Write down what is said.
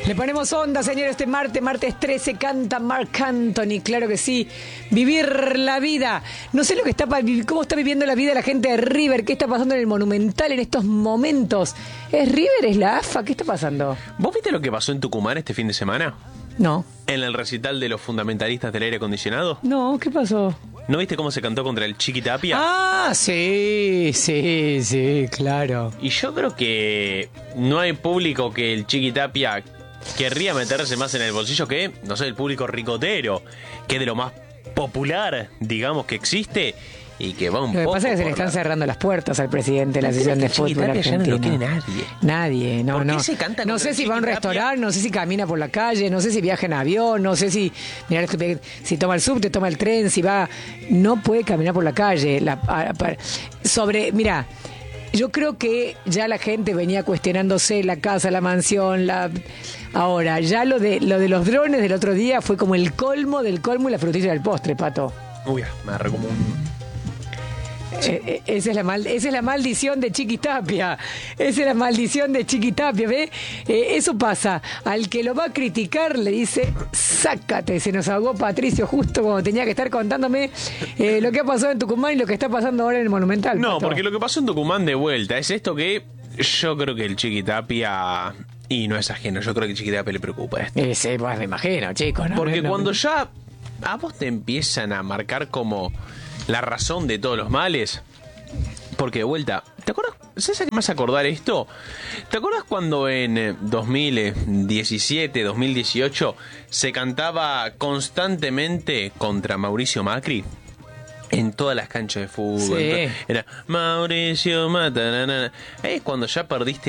Le ponemos onda, señor, este martes 13, canta Marc Anthony, claro que sí. Vivir la vida. No sé lo que está cómo está viviendo la vida la gente de River, qué está pasando en el Monumental en estos momentos. ¿Es River? ¿Es la AFA? ¿Qué está pasando? ¿Vos viste lo que pasó en Tucumán este fin de semana? No. ¿En el recital de los fundamentalistas del aire acondicionado? No, ¿qué pasó? ¿No viste cómo se cantó contra el Chiqui Tapia? Ah, sí, claro. Y yo creo que no hay público que el Chiqui Tapia querría meterse más en el bolsillo que, no sé, el público ricotero, que es de lo más popular, digamos, que existe. Y que va un Lo que poco pasa es que se le están cerrando las puertas al presidente de la sesión de fútbol argentino. Ya no lo quiere nadie. Nadie, no, ¿Por no. qué se canta no contra sé si el va a un Chiqui Tapia? restaurante, no sé si camina por la calle, no sé si viaja en avión, no sé si si toma el subte, toma el tren, si va, no puede caminar por la calle. Mira, yo creo que ya la gente venía cuestionándose la casa, la mansión, ahora ya lo de los drones del otro día fue como el colmo del colmo y la frutilla del postre, Pato. Uy, me agarré como un... Esa es la maldición de Chiqui Tapia. Esa es la maldición de Chiqui Tapia, ¿ve? Eso pasa. Al que lo va a criticar le dice, sácate. Se nos ahogó Patricio justo cuando tenía que estar contándome lo que ha pasado en Tucumán y lo que está pasando ahora en el Monumental. No, Pato. porque lo que pasó en Tucumán de vuelta es esto que yo creo que el Chiqui Tapia, y no es ajeno, yo creo que el Chiqui Tapia le preocupa esto. Pues me imagino, chicos. ¿No? Porque No, cuando ya a vos te empiezan a marcar como la razón de todos los males, porque de vuelta, ¿te acuerdas? ¿Sabes a qué más acordar esto? ¿Te acuerdas cuando en 2017, 2018 se cantaba constantemente contra Mauricio Macri? En todas las canchas de fútbol. Sí. Era Mauricio Mata. Es cuando ya perdiste